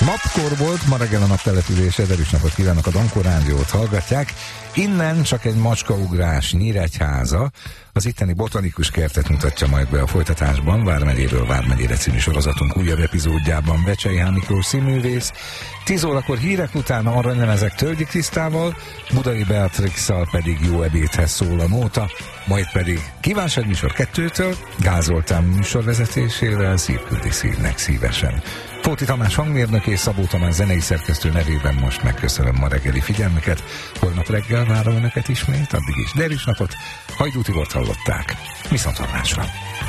Napkor volt, ma reggel a naptelepülése, erős napot kívánok, a Dankor Rádiót hallgatják. Innen csak egy macskaugrás Nyíregyháza, az itteni botanikus kertet mutatja majd be a folytatásban, Vármegyéről Vármegyére című sorozatunk újabb epizódjában Vecsei H. Miklós színművész. 10 órakor hírek után aranylemezek Tölgyi Krisztával, Budai Beatrixszal pedig Jó ebédhez szól a nóta, majd pedig kívánságműsor 2-től, Gál Zoltán műsorvezetésével Szívküldi szívnek szívesen. Fóti Tamás hangmérnök és Szabó Tamás zenei szerkesztő nevében most megköszönöm ma reggeli figyelmüket. Holnap reggel várom önöket ismét, addig is derűs napot. Hajdú Tibort hallották. Viszonthallásra!